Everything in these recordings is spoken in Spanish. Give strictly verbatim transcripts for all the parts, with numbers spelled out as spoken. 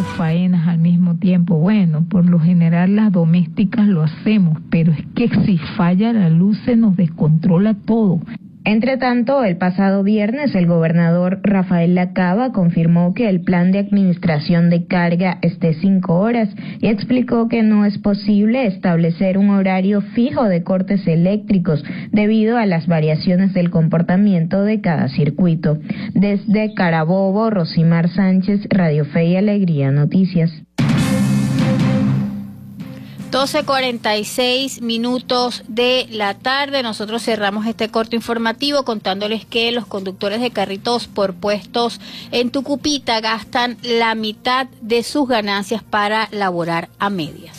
faenas al mismo tiempo. Bueno, por lo general las domésticas lo hacemos, pero es que si falla la luz se nos descontrola todo. Entre tanto, el pasado viernes el gobernador Rafael Lacaba confirmó que el plan de administración de carga es de cinco horas y explicó que no es posible establecer un horario fijo de cortes eléctricos debido a las variaciones del comportamiento de cada circuito. Desde Carabobo, Rosimar Sánchez, Radio Fe y Alegría Noticias. doce cuarenta y seis minutos de la tarde. Nosotros cerramos este corto informativo contándoles que los conductores de carritos por puestos en Tucupita gastan la mitad de sus ganancias para laborar a medias.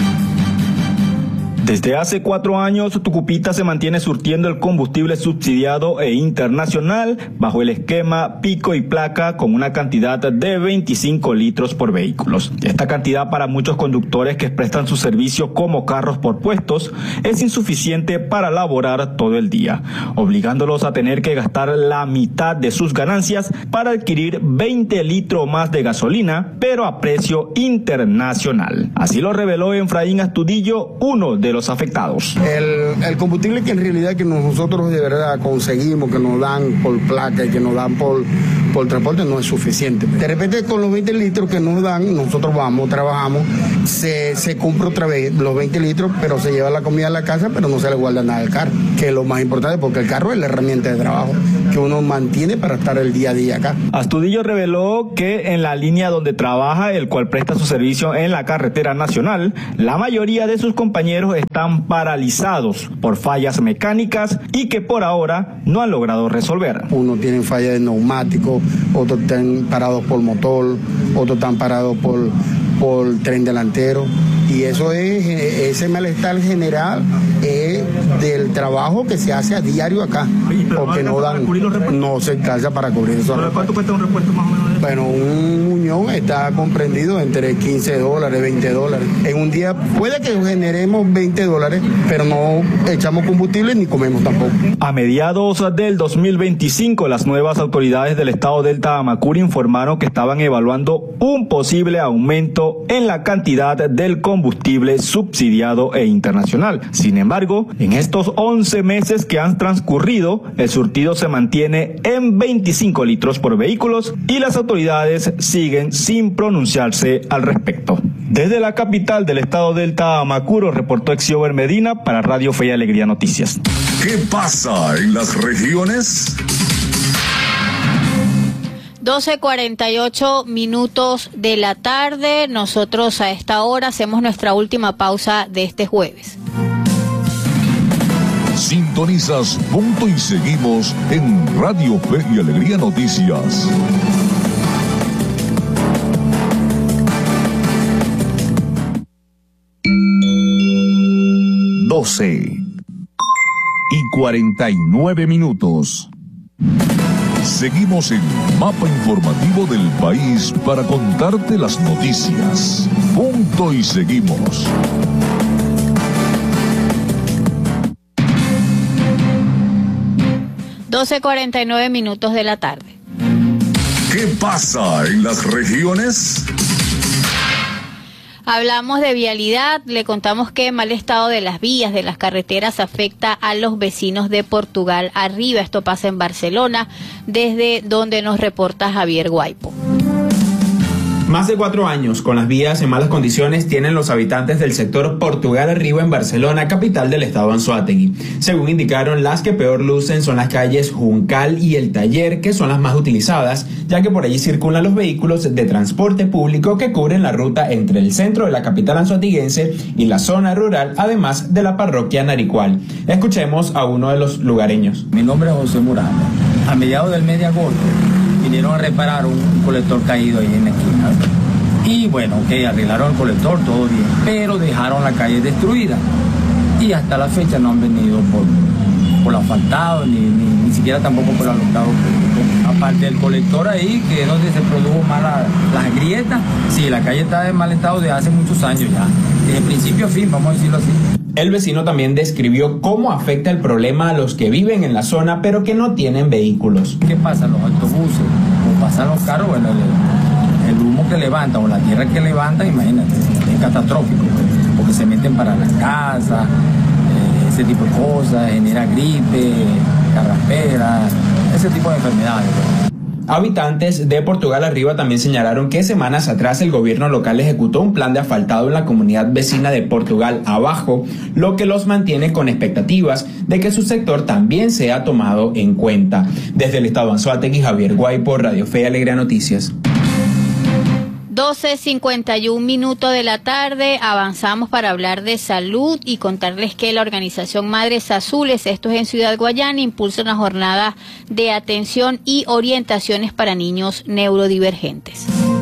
Desde hace cuatro años, Tucupita se mantiene surtiendo el combustible subsidiado e internacional bajo el esquema pico y placa con una cantidad de veinticinco litros por vehículos. Esta cantidad para muchos conductores que prestan su servicio como carros por puestos es insuficiente para laborar todo el día, obligándolos a tener que gastar la mitad de sus ganancias para adquirir veinte litros más de gasolina, pero a precio internacional. Así lo reveló Efraín Astudillo, uno de los afectados. El, el combustible que en realidad que nosotros de verdad conseguimos, que nos dan por placa y que nos dan por, por transporte, no es suficiente. De repente con los veinte litros que nos dan, nosotros vamos, trabajamos, se, se compra otra vez los veinte litros, pero se lleva la comida a la casa, pero no se le guarda nada al carro, que es lo más importante, porque el carro es la herramienta de trabajo que uno mantiene para estar el día a día acá. Astudillo reveló que en la línea donde trabaja, el cual presta su servicio en la carretera nacional, la mayoría de sus compañeros están paralizados por fallas mecánicas y que por ahora no han logrado resolver. Unos tienen falla de neumático, otros están parados por motor, otros están parados por, por tren delantero. Y eso es, ese malestar general es del trabajo que se hace a diario acá, porque no dan, no se alcanza para cubrir eso. ¿Cuánto cuesta un repuesto más o menos? Bueno, un muñón está comprendido entre quince dólares, veinte dólares. En un día puede que generemos veinte dólares, pero no echamos combustible ni comemos tampoco. A mediados del dos mil veinticinco, las nuevas autoridades del estado Delta Amacuri informaron que estaban evaluando un posible aumento en la cantidad del combustible combustible subsidiado e internacional. Sin embargo, en estos once meses que han transcurrido, el surtido se mantiene en veinticinco litros por vehículos y las autoridades siguen sin pronunciarse al respecto. Desde la capital del estado Delta Amacuro, reportó Exiober Medina para Radio Fe y Alegría Noticias. ¿Qué pasa en las regiones? doce cuarenta y ocho minutos de la tarde. Nosotros a esta hora hacemos nuestra última pausa de este jueves. Sintonizas Punto y Seguimos en Radio Fe y Alegría Noticias. doce y cuarenta y nueve minutos. Seguimos en Mapa Informativo del País para contarte las noticias. Punto y Seguimos. doce cuarenta y nueve minutos de la tarde. ¿Qué pasa en las regiones? Hablamos de vialidad, le contamos que mal estado de las vías, de las carreteras, afecta a los vecinos de Portugal Arriba. Esto pasa en Barcelona, desde donde nos reporta Javier Guaipo. Más de cuatro años con las vías en malas condiciones tienen los habitantes del sector Portugal Arriba en Barcelona, capital del estado Anzoátegui. Según indicaron, las que peor lucen son las calles Juncal y El Taller, que son las más utilizadas, ya que por allí circulan los vehículos de transporte público que cubren la ruta entre el centro de la capital anzoatiguense y la zona rural, además de la parroquia Naricual. Escuchemos a uno de los lugareños. Mi nombre es José Murano. A mediados del mes de agosto vinieron a reparar un colector caído ahí en la esquina. Y bueno, que arreglaron el colector, todo bien, pero dejaron la calle destruida. Y hasta la fecha no han venido por, por asfaltado, ni, ni, ni siquiera tampoco por alumbrado público. Aparte del colector ahí, que es donde se produjo más la, las grietas, sí, la calle está en mal estado desde hace muchos años ya. Desde principio a fin, vamos a decirlo así. El vecino también describió cómo afecta el problema a los que viven en la zona, pero que no tienen vehículos. ¿Qué pasa? Los autobuses, o pasan los carros, bueno, el, el humo que le levantan o la tierra que levantan, imagínate, es catastrófico, porque se meten para las casas, eh, ese tipo de cosas, genera gripe, carraspera, ese tipo de enfermedades. Habitantes de Portugal Arriba también señalaron que semanas atrás el gobierno local ejecutó un plan de asfaltado en la comunidad vecina de Portugal Abajo, lo que los mantiene con expectativas de que su sector también sea tomado en cuenta. Desde el estado Anzoátegui, Javier Guaypo, Radio Fe y Alegría Noticias. doce cincuenta y un minutos de la tarde, avanzamos para hablar de salud y contarles que la organización Madres Azules, esto es en Ciudad Guayana, impulsa una jornada de atención y orientaciones para niños neurodivergentes.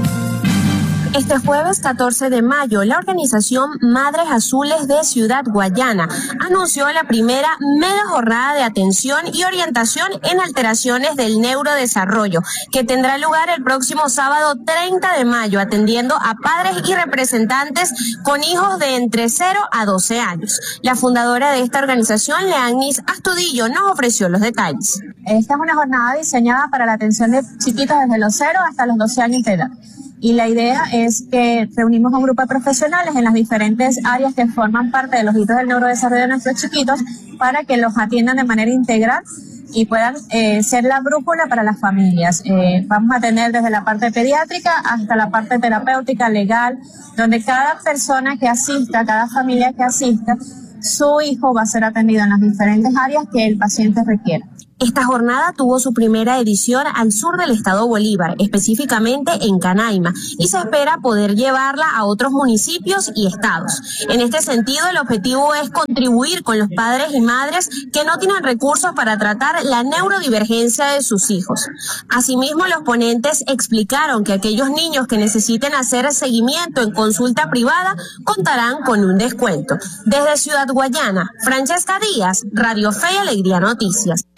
Este jueves catorce de mayo, la organización Madres Azules de Ciudad Guayana anunció la primera mega jornada de atención y orientación en alteraciones del neurodesarrollo, que tendrá lugar el próximo sábado treinta de mayo, atendiendo a padres y representantes con hijos de entre cero a doce años. La fundadora de esta organización, Leanis Astudillo, nos ofreció los detalles. Esta es una jornada diseñada para la atención de chiquitos desde los cero hasta los doce años de edad. Y la idea es que reunimos a un grupo de profesionales en las diferentes áreas que forman parte de los hitos del neurodesarrollo de nuestros chiquitos para que los atiendan de manera integral y puedan eh, ser la brújula para las familias. Eh, vamos a tener desde la parte pediátrica hasta la parte terapéutica, legal, donde cada persona que asista, cada familia que asista, su hijo va a ser atendido en las diferentes áreas que el paciente requiera. Esta jornada tuvo su primera edición al sur del estado Bolívar, específicamente en Canaima, y se espera poder llevarla a otros municipios y estados. En este sentido, el objetivo es contribuir con los padres y madres que no tienen recursos para tratar la neurodivergencia de sus hijos. Asimismo, los ponentes explicaron que aquellos niños que necesiten hacer seguimiento en consulta privada contarán con un descuento. Desde Ciudad Guayana, Francesca Díaz, Radio Fe y Alegría Noticias.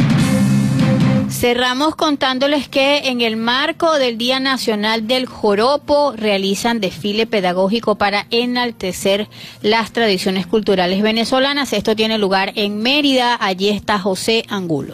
Cerramos contándoles que en el marco del Día Nacional del Joropo realizan desfile pedagógico para enaltecer las tradiciones culturales venezolanas. Esto tiene lugar en Mérida. Allí está José Angulo.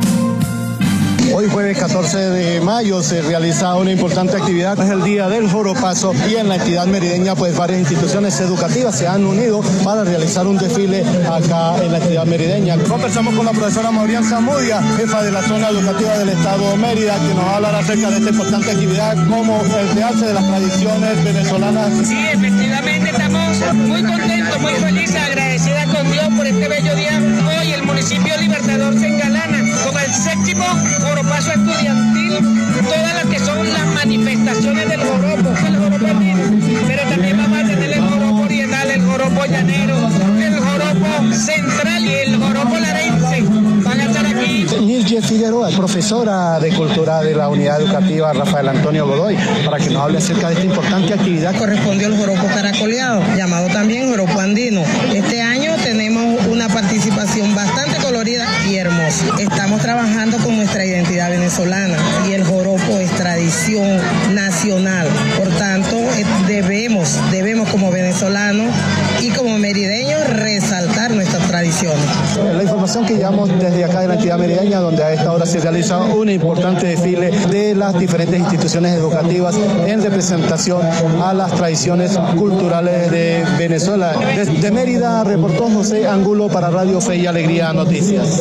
Hoy jueves catorce de mayo se realiza una importante actividad, es el Día del Joropazo, y en la entidad merideña pues varias instituciones educativas se han unido para realizar un desfile acá en la entidad merideña. Conversamos con la profesora Maurián Zamudia, jefa de la zona educativa del estado de Mérida, que nos hablará acerca de esta importante actividad, como el realce de las tradiciones venezolanas. Sí, efectivamente estamos muy contentos, muy felices, agradecidas con Dios por este bello día. Hoy el municipio Libertador se engalana con el séptimo joropazo estudiantil, todas las que son las manifestaciones del joropo, el joropo andino, pero también vamos a tener el joropo oriental, el joropo llanero, el joropo central y el joropo larense. Van a estar aquí. Nilje Figueroa, profesora de Cultura de la Unidad Educativa Rafael Antonio Godoy, para que nos hable acerca de esta importante actividad. Correspondió el joropo caracoleado, llamado también joropo andino. Este año tenemos una participación bastante colorida y hermosa. Estamos trabajando con nuestra identidad venezolana y el joropo es tradición nacional. Por tanto, debemos, debemos como venezolanos y como merideños resaltar nuestras tradiciones. La información que llevamos desde acá de la entidad merideña, donde a esta hora se realiza un importante desfile de las diferentes instituciones educativas en representación a las tradiciones culturales de Venezuela. Desde Mérida reportó José Angulo para Radio Fe y Alegría Noticias.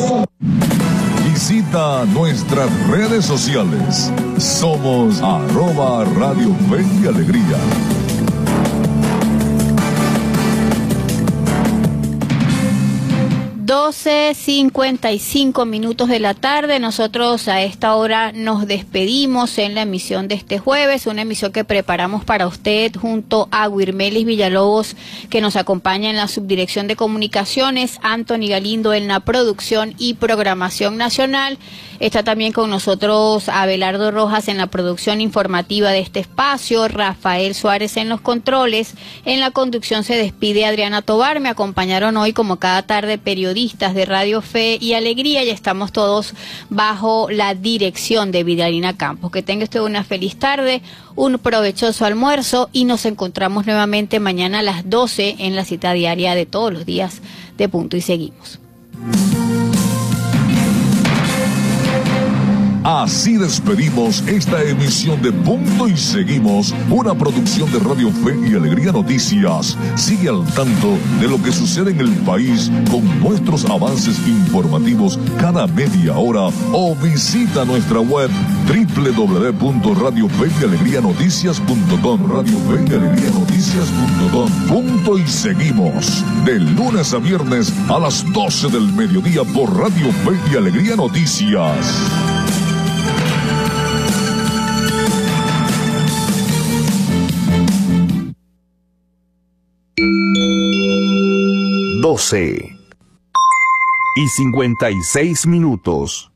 Visita nuestras redes sociales. Somos arroba Radio Fe y Alegría. doce cincuenta y cinco minutos de la tarde. Nosotros a esta hora nos despedimos en la emisión de este jueves, una emisión que preparamos para usted junto a Wirmelis Villalobos, que nos acompaña en la subdirección de comunicaciones, Anthony Galindo en la producción y programación nacional. Está también con nosotros Abelardo Rojas en la producción informativa de este espacio, Rafael Suárez en los controles. En la conducción se despide Adriana Tobar. Me acompañaron hoy, como cada tarde, periodistas de Radio Fe y Alegría, y estamos todos bajo la dirección de Vidalina Campos. Que tenga usted una feliz tarde, un provechoso almuerzo, y nos encontramos nuevamente mañana a las doce en la cita diaria de todos los días de Punto y Seguimos. Así despedimos esta emisión de Punto y Seguimos, una producción de Radio Fe y Alegría Noticias. Sigue al tanto de lo que sucede en el país con nuestros avances informativos cada media hora o visita nuestra web doble u doble u doble u punto radio fe y alegría noticias punto com. Radio Fe y Alegría Noticias punto com. Punto y Seguimos, de lunes a viernes a las doce del mediodía por Radio Fe y Alegría Noticias. doce y cincuenta y seis minutos.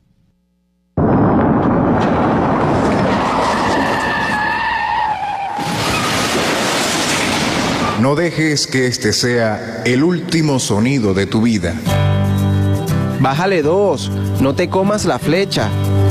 No dejes que este sea el último sonido de tu vida. Bájale dos, no te comas la flecha.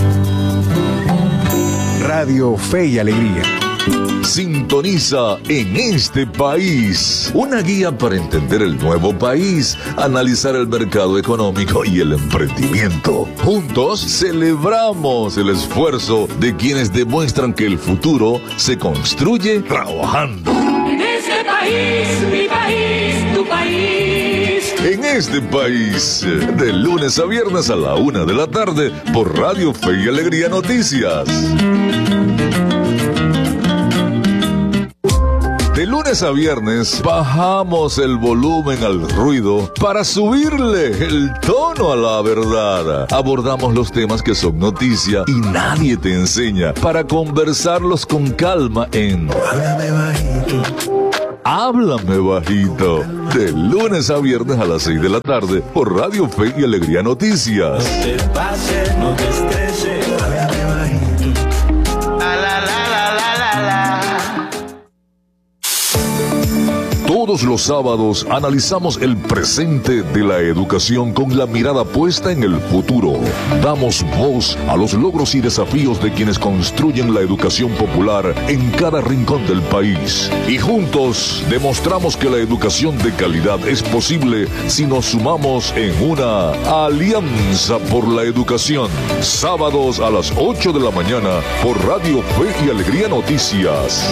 Radio Fe y Alegría. Sintoniza En Este País, una guía para entender el nuevo país, analizar el mercado económico y el emprendimiento. Juntos celebramos el esfuerzo de quienes demuestran que el futuro se construye trabajando. En este país, mi país, tu país. En Este País, de lunes a viernes a la una de la tarde por Radio Fe y Alegría Noticias. De lunes a viernes bajamos el volumen al ruido para subirle el tono a la verdad. Abordamos los temas que son noticia y nadie te enseña para conversarlos con calma en Háblame Bajito. Háblame Bajito. De lunes a viernes a las seis de la tarde por Radio Fe y Alegría Noticias. No te pases, no te estreses. Háblame bajito. La, la, la, la, la, la, la. Todos los sábados analizamos el presente de la educación con la mirada puesta en el futuro. Damos voz a los logros y desafíos de quienes construyen la educación popular en cada rincón del país. Y juntos demostramos que la educación de calidad es posible si nos sumamos en una alianza por la educación. Sábados a las ocho de la mañana por Radio Fe y Alegría Noticias.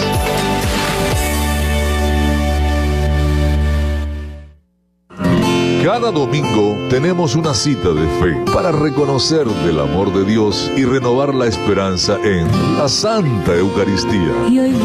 Cada domingo tenemos una cita de fe para reconocer del amor de Dios y renovar la esperanza en la Santa Eucaristía.